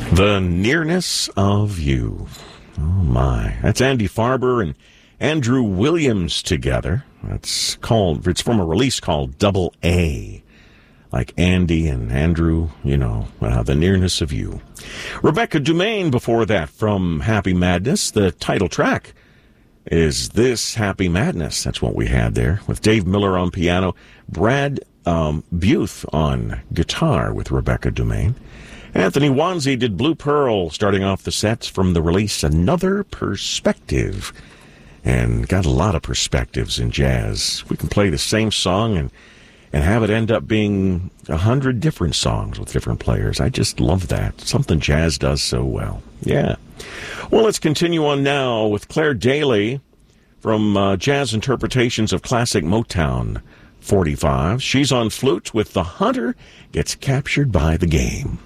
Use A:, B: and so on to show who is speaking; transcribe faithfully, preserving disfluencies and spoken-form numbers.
A: The Nearness of You. Oh, my. That's Andy Farber and Andrew Williams together. That's called, it's from a release called Double A. Like Andy and Andrew, you know, uh, The Nearness of You. Rebecca Dumaine before that from Happy Madness. The title track is This Happy Madness. That's what we had there with Dave Miller on piano, Brad um, Buth on guitar with Rebecca Dumaine. Anthony Wanzi did Blue Pearl, starting off the sets from the release Another Perspective. And got a lot of perspectives in jazz. We can play the same song and, and have it end up being a hundred different songs with different players. I just love that. Something jazz does so well. Yeah. Well, let's continue on now with Claire Daly from uh, Jazz Interpretations of Classic Motown forty-five. She's on flute with The Hunter Gets Captured by the Game.